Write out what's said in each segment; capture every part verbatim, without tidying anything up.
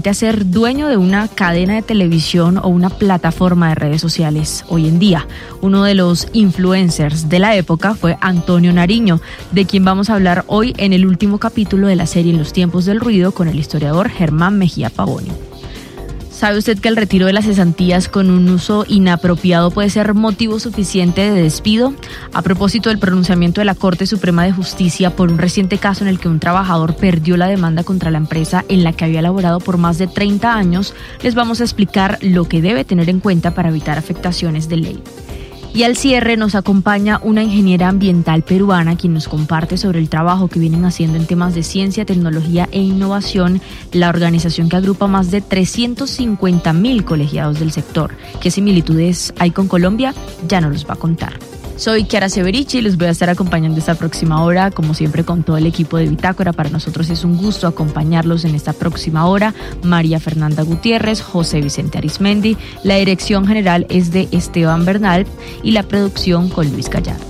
a ser dueño de una cadena de televisión o una plataforma de redes sociales hoy en día. Uno de los influencers de la época fue Antonio Nariño, de quien vamos a hablar hoy en el último capítulo de la serie En los tiempos del ruido con el historiador Germán Mejía Pavoni. ¿Sabe usted que el retiro de las cesantías con un uso inapropiado puede ser motivo suficiente de despido? A propósito del pronunciamiento de la Corte Suprema de Justicia por un reciente caso en el que un trabajador perdió la demanda contra la empresa en la que había laborado por más de treinta años, les vamos a explicar lo que debe tener en cuenta para evitar afectaciones de ley. Y al cierre nos acompaña una ingeniera ambiental peruana quien nos comparte sobre el trabajo que vienen haciendo en temas de ciencia, tecnología e innovación, la organización que agrupa más de trescientos cincuenta mil colegiados del sector. ¿Qué similitudes hay con Colombia? Ya nos los va a contar. Soy Chiara Severici y les voy a estar acompañando esta próxima hora, como siempre con todo el equipo de Bitácora. Para nosotros es un gusto acompañarlos en esta próxima hora. María Fernanda Gutiérrez, José Vicente Arismendi, la dirección general es de Esteban Bernal y la producción con Luis Gallardo.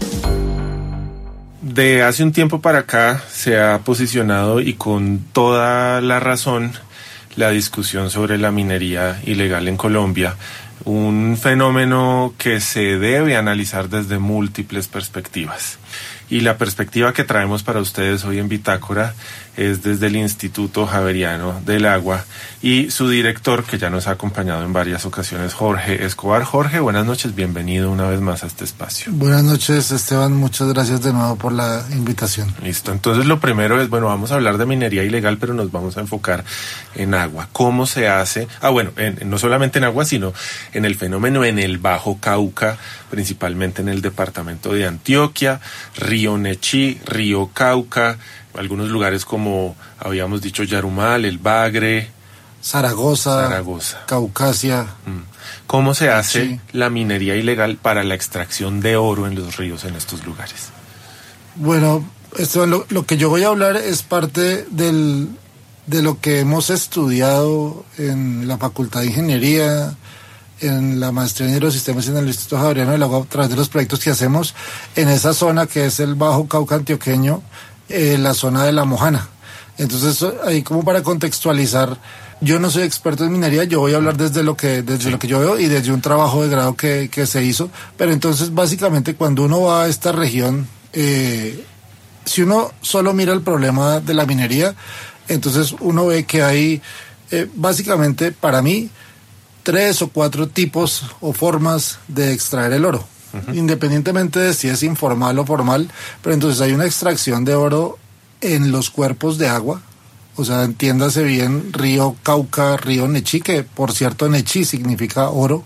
De hace un tiempo para acá se ha posicionado y con toda la razón la discusión sobre la minería ilegal en Colombia. Un fenómeno que se debe analizar desde múltiples perspectivas. Y la perspectiva que traemos para ustedes hoy en Bitácora es desde el Instituto Javeriano del Agua y su director, que ya nos ha acompañado en varias ocasiones, Jorge Escobar. Jorge, buenas noches, bienvenido una vez más a este espacio. Buenas noches, Esteban, muchas gracias de nuevo por la invitación. Listo, entonces lo primero es, bueno, vamos a hablar de minería ilegal, pero nos vamos a enfocar en agua. ¿Cómo se hace? Ah, bueno, en, no solamente en agua, sino en el fenómeno en el Bajo Cauca, principalmente en el departamento de Antioquia, Río Nechí, Río Cauca, algunos lugares como habíamos dicho Yarumal, El Bagre, Zaragoza, Zaragoza. Caucasia. ¿Cómo se hace sí. la minería ilegal para la extracción de oro en los ríos en estos lugares? Bueno, Esteban, lo, lo que yo voy a hablar es parte del, de lo que hemos estudiado en la Facultad de Ingeniería, en la maestría en hidrosistemas y en el Instituto Javeriano del Agua, a través de los proyectos que hacemos en esa zona que es el Bajo Cauca antioqueño, eh, la zona de La Mojana. Entonces, ahí como para contextualizar, yo no soy experto en minería, yo voy a hablar desde lo que desde sí. lo que yo veo y desde un trabajo de grado que, que se hizo, pero entonces básicamente cuando uno va a esta región, eh, si uno solo mira el problema de la minería, entonces uno ve que hay, eh, básicamente para mí, tres o cuatro tipos o formas de extraer el oro, uh-huh. independientemente de si es informal o formal, pero entonces hay una extracción de oro en los cuerpos de agua, o sea, entiéndase bien, río Cauca, río Nechí, que por cierto Nechí significa oro,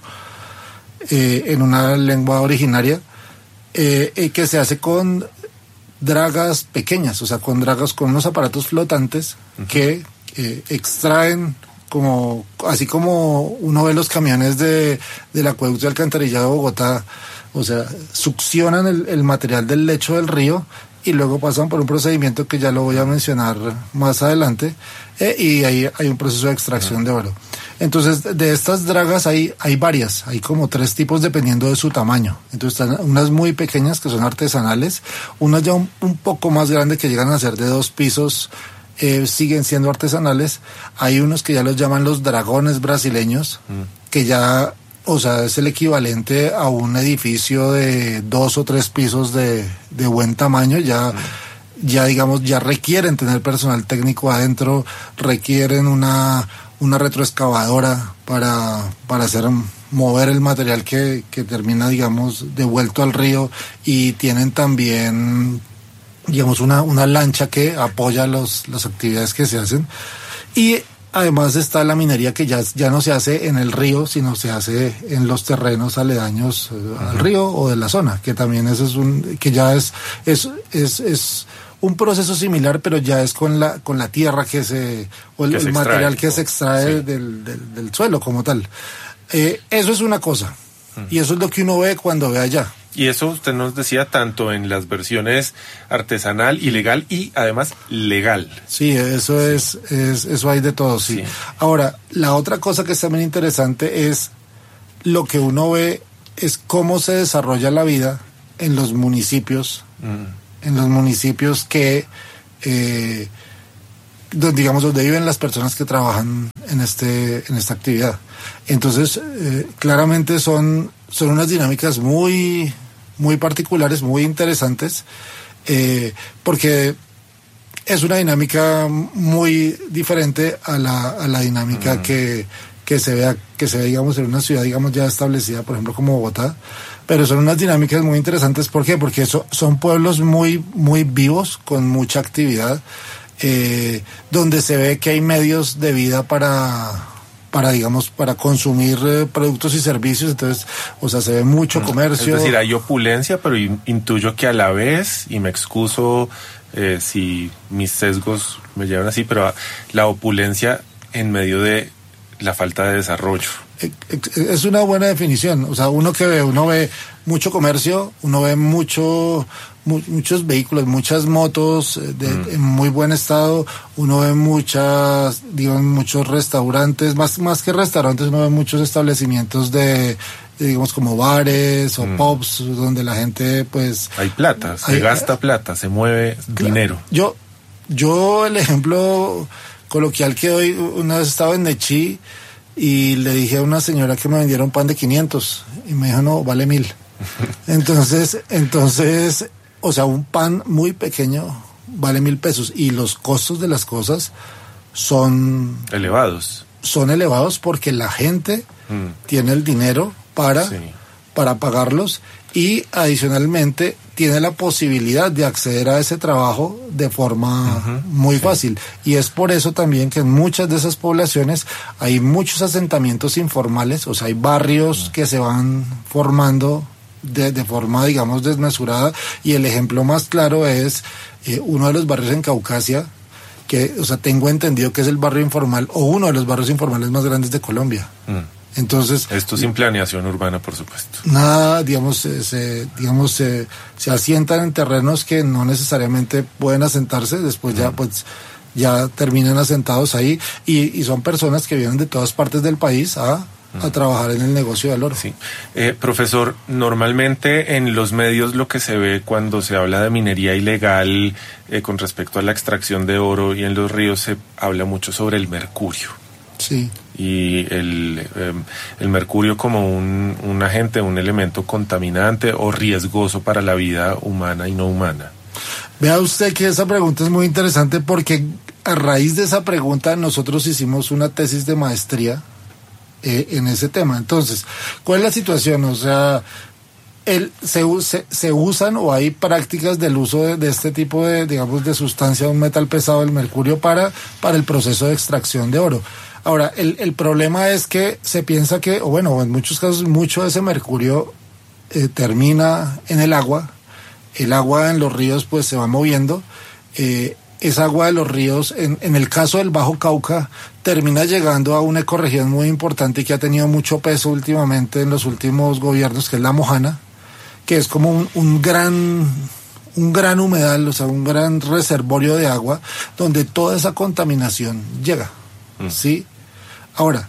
eh, en una lengua originaria, eh, eh, que se hace con dragas pequeñas, o sea, con dragas, con unos aparatos flotantes uh-huh. que eh, extraen, como así como uno ve los camiones de del acueducto de alcantarillado de Bogotá, o sea, succionan el, el material del lecho del río y luego pasan por un procedimiento que ya lo voy a mencionar más adelante, eh, y ahí hay un proceso de extracción de oro. Entonces, de estas dragas hay, hay varias, hay como tres tipos dependiendo de su tamaño. Entonces, están unas muy pequeñas que son artesanales, unas ya un, un poco más grandes que llegan a ser de dos pisos, Eh, siguen siendo artesanales. Hay unos que ya los llaman los dragones brasileños, mm. que ya, o sea, es el equivalente a un edificio de dos o tres pisos de, de buen tamaño, ya, mm. ya digamos, ya requieren tener personal técnico adentro, requieren una, una retroexcavadora para, para hacer mover el material que, que termina, digamos, devuelto al río, y tienen también, digamos, una, una lancha que apoya los, las actividades que se hacen. Y además está la minería que ya, ya no se hace en el río, sino se hace en los terrenos aledaños eh, uh-huh. al río o de la zona, que también eso es un, que ya es, es, es, es un proceso similar, pero ya es con la, con la tierra que se, o el, el material que se extrae sí. del, del, del suelo como tal. Eh, eso es una cosa, uh-huh. y eso es lo que uno ve cuando ve allá. Y eso usted nos decía tanto en las versiones artesanal, ilegal y además legal. Sí, eso sí. es, es eso hay de todo, sí. sí. Ahora, la otra cosa que es también interesante es lo que uno ve es cómo se desarrolla la vida en los municipios, mm. en los municipios que eh, donde, digamos, donde viven las personas que trabajan en este en esta actividad. Entonces, eh, claramente son, son unas dinámicas muy, muy particulares, muy interesantes, eh, porque es una dinámica muy diferente a la, a la dinámica uh-huh. que, que se vea, que se ve, digamos, en una ciudad, digamos, ya establecida, por ejemplo, como Bogotá. Pero son unas dinámicas muy interesantes. ¿Por qué? Porque so, son pueblos muy, muy vivos, con mucha actividad, eh, donde se ve que hay medios de vida para, para digamos, para consumir eh, productos y servicios. Entonces, o sea, se ve mucho comercio. Es decir, hay opulencia, pero intuyo que a la vez, y me excuso eh, si mis sesgos me llevan así, pero la opulencia en medio de la falta de desarrollo. Es una buena definición. O sea, uno que ve, uno ve mucho comercio, uno ve mucho, mu- muchos vehículos, muchas motos de, mm. en muy buen estado, uno ve muchas, digamos, muchos restaurantes, más, más que restaurantes, uno ve muchos establecimientos de, de digamos, como bares o mm. pubs, donde la gente, pues... Hay plata, se hay, gasta plata, se mueve claro, dinero. Yo, yo el ejemplo coloquial que doy, una vez estaba en Nechí, y le dije a una señora que me vendiera un pan de quinientos y me dijo, no, vale mil. Entonces, entonces, o sea, un pan muy pequeño vale mil pesos y los costos de las cosas son elevados. Son elevados porque la gente mm. tiene el dinero para, sí. para pagarlos y adicionalmente tiene la posibilidad de acceder a ese trabajo de forma uh-huh, muy sí. fácil. Y es por eso también que en muchas de esas poblaciones hay muchos asentamientos informales, o sea, hay barrios uh-huh. que se van formando de, de forma, digamos, desmesurada. Y el ejemplo más claro es eh, uno de los barrios en Caucasia, que, o sea, tengo entendido que es el barrio informal, o uno de los barrios informales más grandes de Colombia. Uh-huh. Entonces, esto sin planeación urbana, por supuesto. Nada, digamos, se, se, digamos, se, se asientan en terrenos que no necesariamente pueden asentarse, después ya, pues, ya terminan asentados ahí, y, y son personas que vienen de todas partes del país a, a trabajar en el negocio del oro. Sí. Eh, profesor, normalmente en los medios lo que se ve cuando se habla de minería ilegal eh, con respecto a la extracción de oro y en los ríos se habla mucho sobre el mercurio. Sí. Y el, eh, el mercurio como un, un agente, un elemento contaminante o riesgoso para la vida humana y no humana. Vea usted que esa pregunta es muy interesante porque a raíz de esa pregunta nosotros hicimos una tesis de maestría eh, en ese tema. Entonces, ¿cuál es la situación? O sea, el, se, se, se usan o hay prácticas del uso de, de este tipo de, digamos, de sustancia, un metal pesado, el mercurio, para, para el proceso de extracción de oro. Ahora, el, el problema es que se piensa que, o bueno, en muchos casos, mucho de ese mercurio eh, termina en el agua. El agua en los ríos, pues, se va moviendo. Eh, esa agua de los ríos, en, en el caso del Bajo Cauca, termina llegando a una ecorregión muy importante y que ha tenido mucho peso últimamente en los últimos gobiernos, que es la Mojana, que es como un, un gran... un gran humedal, o sea, un gran reservorio de agua, donde toda esa contaminación llega, mm. ¿sí? Ahora,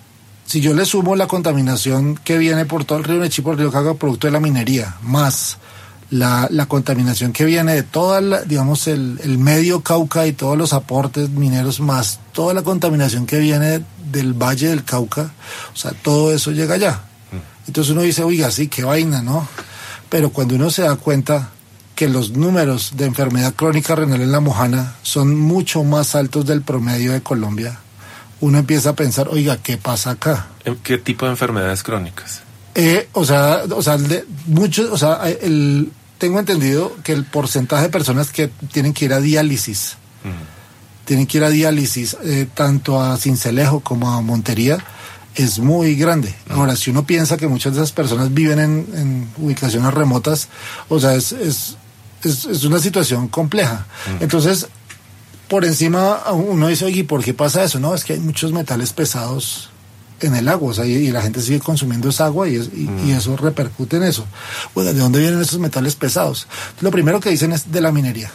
si yo le sumo la contaminación que viene por todo el río Nechí, por el río Cauca, producto de la minería, más la, la contaminación que viene de toda la, digamos, el, el medio Cauca y todos los aportes mineros, más toda la contaminación que viene del Valle del Cauca, o sea, todo eso llega allá. Mm. Entonces uno dice, oiga, sí, qué vaina, ¿no? Pero cuando uno se da cuenta que los números de enfermedad crónica renal en la Mojana son mucho más altos del promedio de Colombia, uno empieza a pensar, oiga, ¿qué pasa acá? ¿Qué tipo de enfermedades crónicas? Eh, o sea, o sea, de, muchos, o sea, el, tengo entendido que el porcentaje de personas que tienen que ir a diálisis, uh-huh. tienen que ir a diálisis, eh, tanto a Sincelejo como a Montería, es muy grande. Uh-huh. Ahora, si uno piensa que muchas de esas personas viven en, en ubicaciones remotas, o sea, es, es, es, es una situación compleja. Uh-huh. Entonces, por encima uno dice, oye, ¿por qué pasa eso? No, es que hay muchos metales pesados en el agua, o sea, y, y la gente sigue consumiendo esa agua y, es, y, mm. y eso repercute en eso. Bueno, ¿de dónde vienen esos metales pesados? Lo primero que dicen es de la minería,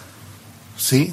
¿sí?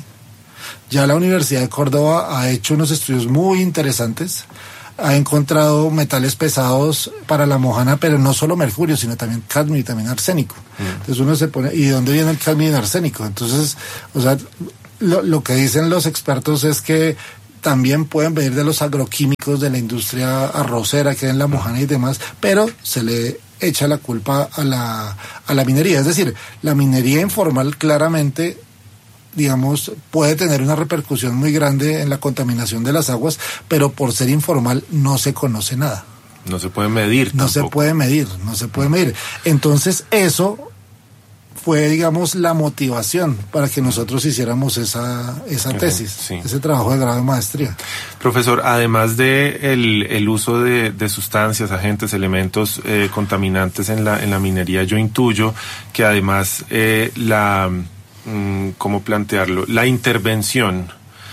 Ya la Universidad de Córdoba ha hecho unos estudios muy interesantes, ha encontrado metales pesados para la Mojana, pero no solo mercurio, sino también cadmio y también arsénico. Mm. Entonces uno se pone, ¿y de dónde viene el cadmio y el arsénico? Entonces, o sea, lo, lo que dicen los expertos es que también pueden venir de los agroquímicos de la industria arrocera que hay en La Mojana y demás, pero se le echa la culpa a la, a la minería. Es decir, la minería informal claramente, digamos, puede tener una repercusión muy grande en la contaminación de las aguas, pero por ser informal no se conoce nada. No se puede medir No tampoco. se puede medir, no se puede medir. Entonces eso fue, digamos, la motivación para que nosotros hiciéramos esa, esa tesis, sí. ese trabajo de grado de maestría. Profesor, además de el, el uso de, de sustancias, agentes, elementos eh, contaminantes en la, en la minería, yo intuyo que además eh, la, mm, ¿cómo plantearlo? La intervención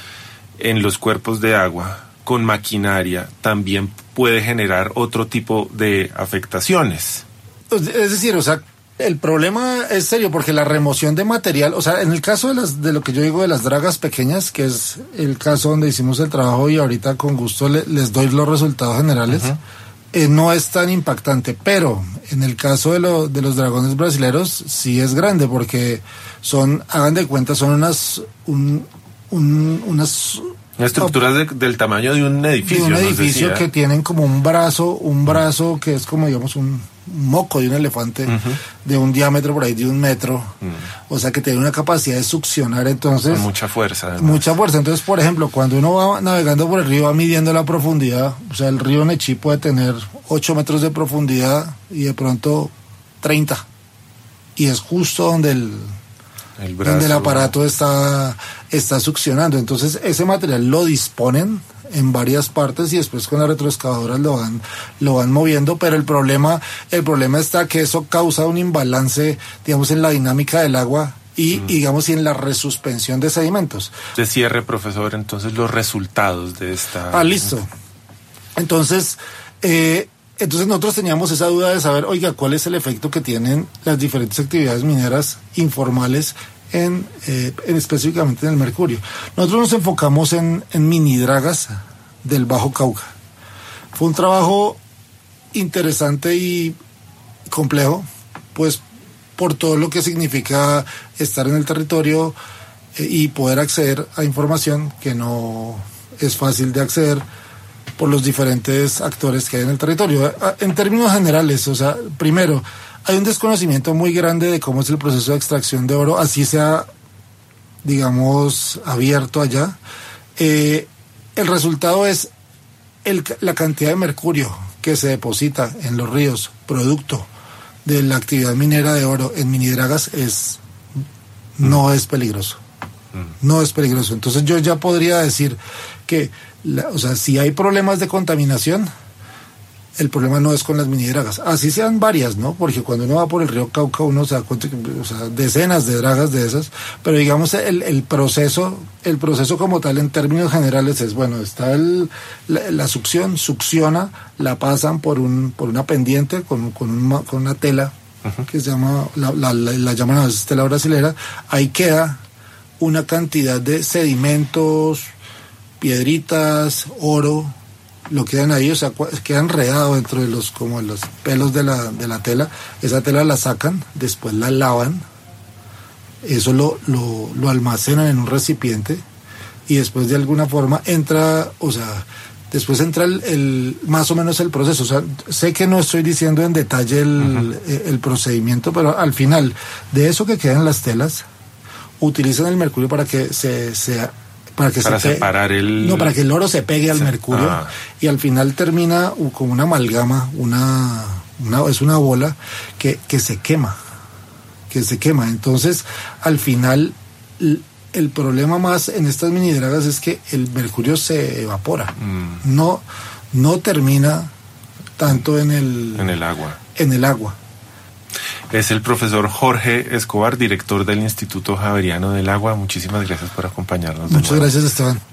en los cuerpos de agua con maquinaria también puede generar otro tipo de afectaciones. Es decir, o sea, el problema es serio porque la remoción de material, o sea, en el caso de las de lo que yo digo de las dragas pequeñas, que es el caso donde hicimos el trabajo y ahorita con gusto le, les doy los resultados generales, uh-huh. eh, no es tan impactante, pero en el caso de, lo, de los dragones brasileros sí es grande porque son, hagan de cuenta, son unas, un, un, unas... estructuras de, del tamaño de un edificio. De un edificio decía. Que tienen como un brazo, un brazo que es como, digamos, un moco de un elefante, uh-huh. de un diámetro por ahí de un metro, uh-huh. o sea que tiene una capacidad de succionar, entonces... Con mucha fuerza. Además. Mucha fuerza, entonces, por ejemplo, cuando uno va navegando por el río, va midiendo la profundidad, o sea, el río Nechí puede tener ocho metros de profundidad y de pronto treinta, y es justo donde el... El brazo, donde el aparato está, está succionando. Entonces ese material lo disponen en varias partes y después con las retroexcavadoras lo van, lo van moviendo, pero el problema, el problema está que eso causa un imbalance, digamos, en la dinámica del agua y, mm. digamos, y en la resuspensión de sedimentos. De cierre, profesor, entonces los resultados de esta... Ah, listo. Entonces, eh, Entonces nosotros teníamos esa duda de saber, oiga, ¿cuál es el efecto que tienen las diferentes actividades mineras informales en, eh, en específicamente en el mercurio? Nosotros nos enfocamos en, en minidragas del Bajo Cauca. Fue un trabajo interesante y complejo, pues por todo lo que significa estar en el territorio eh, y poder acceder a información que no es fácil de acceder por los diferentes actores que hay en el territorio. En términos generales, o sea, primero, hay un desconocimiento muy grande de cómo es el proceso de extracción de oro, así sea, digamos, abierto allá. Eh, el resultado es el, la cantidad de mercurio que se deposita en los ríos, producto de la actividad minera de oro en minidragas, es, no es peligroso. No es peligroso. Entonces yo ya podría decir que La, o sea, si hay problemas de contaminación, el problema no es con las minidragas, así sean varias, ¿no? Porque cuando uno va por el río Cauca uno se da cuenta que, o sea, decenas de dragas de esas, pero digamos el, el proceso, el proceso como tal en términos generales es, bueno, está el, la, la succión, succiona, la pasan por un, por una pendiente con, con, un, con una tela, uh-huh. que se llama, la, la, la, la llaman a veces tela brasilera, ahí queda una cantidad de sedimentos, piedritas, oro, lo quedan ahí, o sea, queda enredado dentro de los, como los pelos de la, de la tela. Esa tela la sacan, después la lavan, eso lo, lo, lo almacenan en un recipiente y después de alguna forma entra, o sea, después entra el, el más o menos el proceso. O sea, sé que no estoy diciendo en detalle el, uh-huh. el, el procedimiento, pero al final de eso que quedan las telas, utilizan el mercurio para que se, se para que para se separar pe- el no para que el oro se pegue al se... mercurio ah. y al final termina como una amalgama, una, una es una bola que, que se quema, que se quema. Entonces, al final el, el problema más en estas minidragas es que el mercurio se evapora, mm. no no termina tanto en el en el agua. En el agua. Es el profesor Jorge Escobar, director del Instituto Javeriano del Agua. Muchísimas gracias por acompañarnos. Muchas gracias, Esteban.